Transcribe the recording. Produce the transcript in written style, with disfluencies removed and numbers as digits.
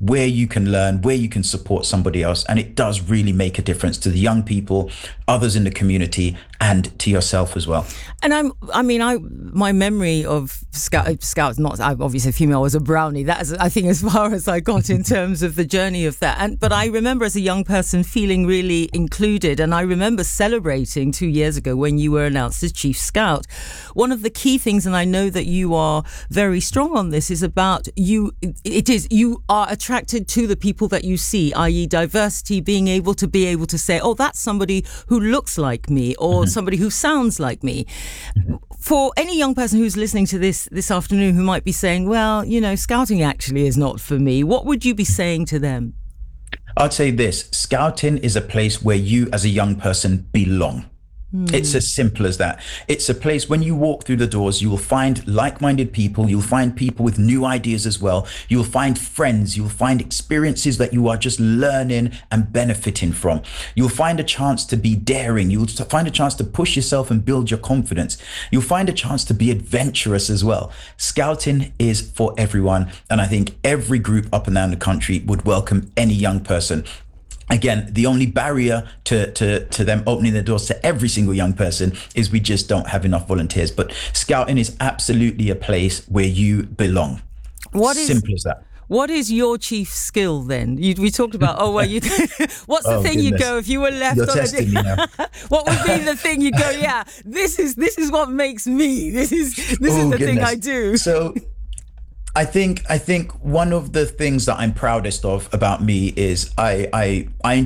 where you can learn, where you can support somebody else. And it does really make a difference to the young people, others in the community, and to yourself as well. And my memory of Scouts, not I'm obviously female, I was a brownie. That is, I think, as far as I got in terms of the journey of that. But I remember as a young person feeling really included. And I remember celebrating 2 years ago when you were announced as Chief Scout. One of the key things, and I know that you are very strong on this, is about you. It is you are attracted to the people that you see, i.e. diversity, being able to say, oh, that's somebody who looks like me, or somebody who sounds like me. For any young person who's listening to this afternoon who might be saying, well, scouting actually is not for me, what would you be saying to them? I'd say this: scouting is a place where you as a young person belong. It's as simple as that. It's a place when you walk through the doors, you will find like-minded people. You'll find people with new ideas as well. You'll find friends. You'll find experiences that you are just learning and benefiting from. You'll find a chance to be daring. You'll find a chance to push yourself and build your confidence. You'll find a chance to be adventurous as well. Scouting is for everyone. And I think every group up and down the country would welcome any young person. Again, the only barrier to them opening their doors to every single young person is we just don't have enough volunteers. But scouting is absolutely a place where you belong. Simple as that. What is your chief skill then? We talked about, what's the thing you go, if you were left You're on testing me now. What would be the thing you go, yeah, this is what makes me. This is the thing I do. So I think one of the things that I'm proudest of about me is I